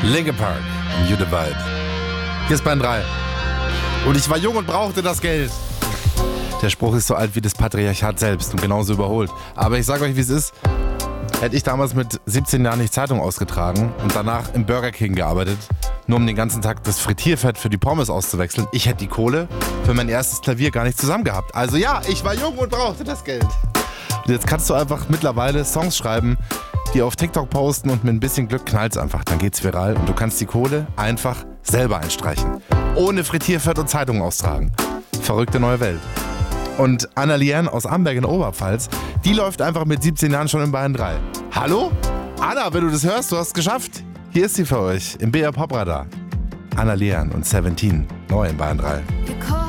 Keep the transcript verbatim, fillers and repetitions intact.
Linkin Park, You the Vibe. Hier ist Band drei. Und ich war jung und brauchte das Geld. Der Spruch ist so alt wie das Patriarchat selbst und genauso überholt. Aber ich sag euch, wie es ist. Hätte ich damals mit siebzehn Jahren nicht Zeitung ausgetragen und danach im Burger King gearbeitet, nur um den ganzen Tag das Frittierfett für die Pommes auszuwechseln, ich hätte die Kohle für mein erstes Klavier gar nicht zusammen gehabt. Also ja, ich war jung und brauchte das Geld. Und jetzt kannst du einfach mittlerweile Songs schreiben, die auf TikTok posten und mit ein bisschen Glück knallt's einfach. Dann geht's viral und du kannst die Kohle einfach selber einstreichen. Ohne Frittierfett und Zeitung austragen. Verrückte neue Welt. Und Anna Liane aus Amberg in Oberpfalz, die läuft einfach mit siebzehn Jahren schon in Bayern drei. Hallo? Anna, wenn du das hörst, du hast es geschafft. Hier ist sie für euch im B R Pop Radar. Anna Liane und siebzehn, neu in Bayern drei.